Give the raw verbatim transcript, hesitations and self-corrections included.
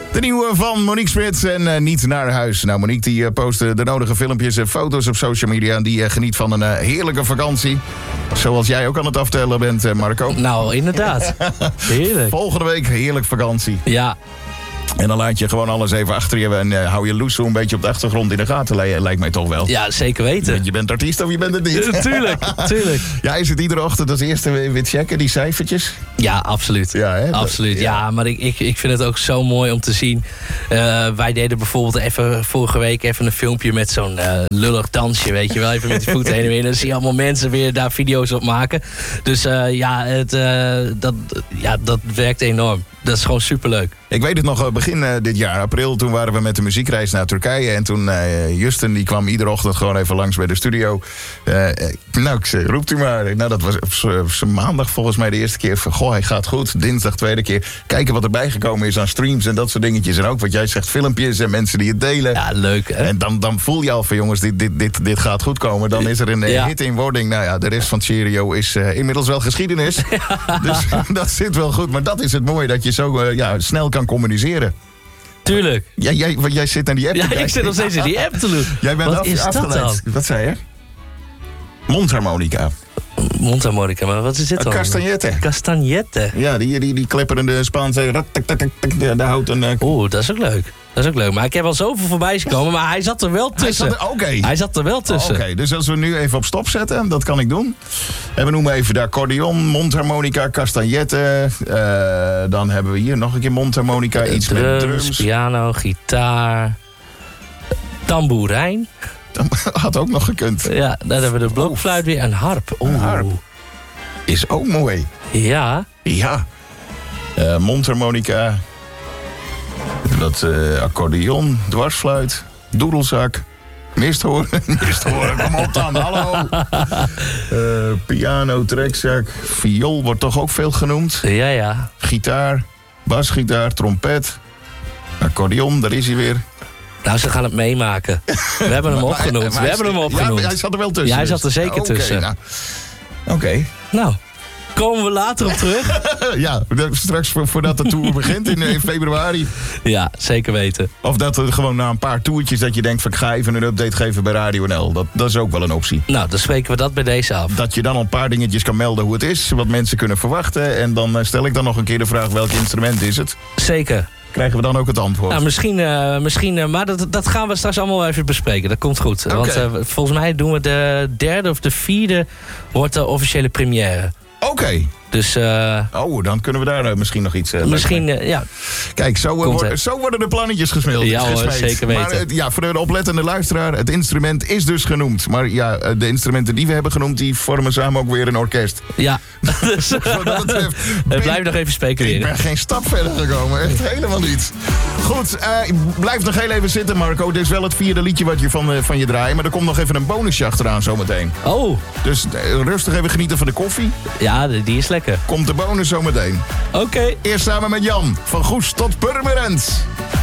De nieuwe van Monique Smit en uh, Niet naar huis. Nou, Monique die uh, postte de nodige filmpjes en foto's op social media. En die uh, geniet van een uh, heerlijke vakantie. Zoals jij ook aan het aftellen bent, uh, Marco. Nou, inderdaad. Heerlijk. Volgende week heerlijk vakantie. Ja. En dan laat je gewoon alles even achter je en uh, hou je Loes zo een beetje op de achtergrond in de gaten. Lijkt, lijkt mij toch wel. Ja, zeker weten. Want je bent artiest of je bent het niet. Ja, tuurlijk, tuurlijk. Ja, is het iedere ochtend als eerste weer checken, die cijfertjes? Ja, absoluut. Ja, hè? Absoluut. Ja, ja maar ik, ik, ik vind het ook zo mooi om te zien. Uh, wij deden bijvoorbeeld even vorige week even een filmpje met zo'n uh, lullig dansje, weet je wel. Even met die voeten heen en weer. En dan zie je allemaal mensen weer daar video's op maken. Dus uh, ja, het, uh, dat, ja, dat werkt enorm. Dat is gewoon superleuk. Ik weet het nog, begin uh, dit jaar, april, toen waren we met de muziekreis naar Turkije. En toen uh, Justin, die kwam iedere ochtend gewoon even langs bij de studio. Uh, nou, ik zei, roept u maar. Nou, dat was uh, maandag volgens mij de eerste keer. Van, goh, hij gaat goed. Dinsdag tweede keer. Kijken wat erbij gekomen is aan streams en dat soort dingetjes. En ook wat jij zegt, filmpjes en mensen die het delen. Ja, leuk hè? En dan, dan voel je al van, jongens, dit, dit, dit, dit gaat goed komen. Dan is er een uh, ja. hit in wording. Nou ja, de rest van Cheerio is uh, inmiddels wel geschiedenis. Ja. Dus dat zit wel goed. Maar dat is het mooie, dat je zo uh, ja, snel kan communiceren. Tuurlijk. Ja, jij, jij zit naar die app te kijken. Ja, ik zit nog steeds in die app te doen. Jij bent wat af, is afgeleid. Dat dan? Wat zei je? Mondharmonica. Mondharmonica, maar wat is dit dan? Castagnette. Castagnette. Ja, die, die, die klepperende Spaanse... Daar houdt een... Oeh, dat is ook leuk. Dat is ook leuk. Maar ik heb al zoveel voorbij komen, maar hij zat er wel tussen. Oké. Okay. Hij zat er wel tussen. Oké, okay, dus als we nu even op stop zetten, dat kan ik doen. En we noemen even de accordeon, mondharmonica, castagnette. Uh, dan hebben we hier nog een keer mondharmonica, iets drums, met drums. Piano, gitaar, tamboerijn. Had ook nog gekund. Ja, dan hebben we de blokfluit weer en harp. Oeh. Een harp. Is ook mooi. Ja. Ja. Uh, mondharmonica. Dat uh, accordeon, dwarsfluit, doedelzak, misthoorn. Misthoorn, kom op dan, hallo. Uh, piano, trekzak, viool wordt toch ook veel genoemd. Ja, ja. Gitaar, basgitaar, trompet, accordeon, daar is hij weer. Nou, ze gaan het meemaken. We hebben hem opgenoemd. We hebben hem opgenoemd. Ja, hij zat er wel tussen. Ja, hij zat er zeker okay, tussen. Nou. Oké. Okay. Nou, komen we later op terug? Ja, straks voordat de tour begint in, in februari. Ja, zeker weten. Of dat er gewoon na een paar toertjes dat je denkt van ik ga even een update geven bij Radio N L. Dat, dat is ook wel een optie. Nou, dan spreken we dat bij deze af. Dat je dan al een paar dingetjes kan melden hoe het is, wat mensen kunnen verwachten. En dan stel ik dan nog een keer de vraag welk instrument is het. Zeker. Krijgen we dan ook het antwoord? Nou, misschien, uh, misschien uh, maar dat, dat gaan we straks allemaal even bespreken. Dat komt goed. Okay. Want uh, volgens mij doen we de derde of de vierde wordt de officiële première. Oké. Okay. Dus, uh, oh, dan kunnen we daar uh, misschien nog iets... Uh, misschien, uh, ja. Kijk, zo, uh, word, zo worden de plannetjes gesmeeld. Ja hoor, zeker weten. Maar uh, ja, voor de oplettende luisteraar, het instrument is dus genoemd. Maar ja, uh, de instrumenten die we hebben genoemd, die vormen samen ook weer een orkest. Ja. Dus, wat dat betreft... Ben, blijf nog even speculeren. Ik ben geen stap verder gekomen, echt helemaal niet. Goed, uh, blijf nog heel even zitten, Marco. Dit is wel het vierde liedje wat je van, uh, van je draait. Maar er komt nog even een bonusje achteraan zometeen. Oh. Dus uh, rustig even genieten van de koffie. Ja, die is lekker. Komt de bonus zometeen. Oké. Okay. Eerst samen met Jan. Van Goes tot Purmerend.